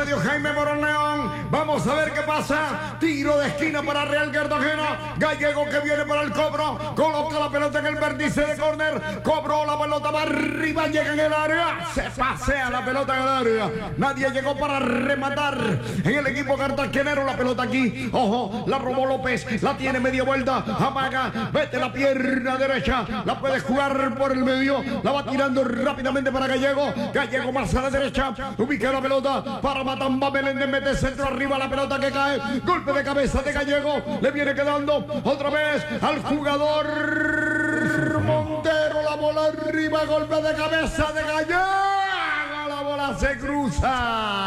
medio Jaime Morón León. Vamos a ver qué pasa. Tiro de esquina para Real Cartagena. Gallego que viene para el cobro. Coloca la pelota en el vértice de córner. Cobró la pelota para arriba. Llega en el área. Se pasea la pelota en el área. Nadie llegó para rematar en el equipo cartagenero. La pelota aquí. Ojo, la robó López. La tiene media vuelta. Amaga. Mete la pierna derecha. La puede jugar por el medio. La va tirando rápidamente para Gallego. Gallego más a la derecha. Ubica la pelota para Matamba Meléndez. Mete centro arriba. La pelota que cae. Golpe de cabeza de Gallego. Le viene quedando otra vez al jugador Montero. La bola arriba. Golpe de cabeza de Gallego. La bola se cruza.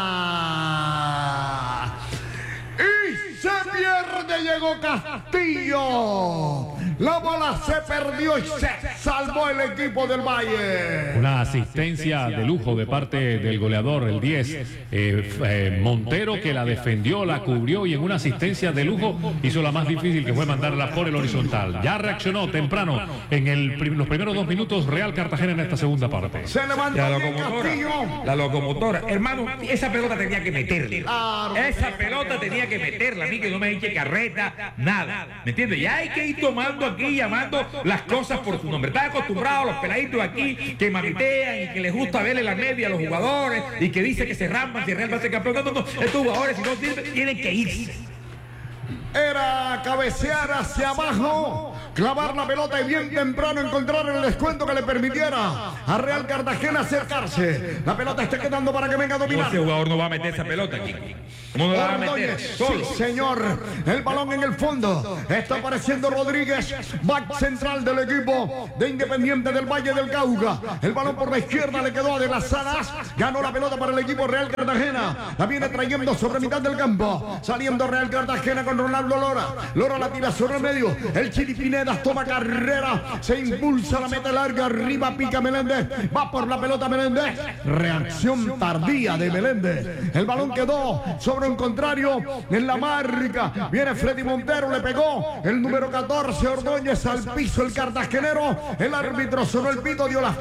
Y se pierde. Llegó Castillo. La bola se perdió y se salvó el equipo del Valle. Una asistencia de lujo de parte del goleador, el 10, Montero, que la defendió, la cubrió y en una asistencia de lujo hizo la más difícil, que fue mandarla por el horizontal. Ya reaccionó temprano en los primeros 2 minutos Real Cartagena en esta segunda parte. Se levantó La locomotora, hermano, esa pelota tenía que meterla. Claro, Esa pelota tenía que meterla, a mí que no me eche carreta, nada. ¿Me entiendes? Ya hay que ir tomando aquí, llamando las cosas por su nombre. Están acostumbrados los peladitos aquí que mamitean y que les gusta verle la media a los jugadores y que dice que se rampan si Real va a ser campeón. No, estos jugadores si no sirven tienen que irse. Era cabecear hacia abajo, clavar la pelota y bien temprano encontrar el descuento que le permitiera a Real Cartagena acercarse. La pelota está quedando para que venga a dominar. Ese jugador no va a meter esa pelota aquí. ¿Cómo no la va a meter? Ordóñez, Solo. sí, señor. El balón en el fondo. Está apareciendo Rodríguez, back central del equipo de Independiente del Valle del Cauca. El balón por la izquierda le quedó a De las Salas. Ganó la pelota para el equipo Real Cartagena. La viene trayendo sobre mitad del campo. Saliendo Real Cartagena con Ronaldo Lora. Lora la tira sobre el medio. El Chiri Pinedas toma carrera. Se impulsa, la mete larga. Arriba pica Meléndez. Va por la pelota Meléndez. Reacción tardía de Meléndez. El balón quedó sobre un contrario en la marca. Viene Freddy Montero. Le pegó el número 14 Ordóñez al piso. El cartagenero. El árbitro sonó el pito. Dio la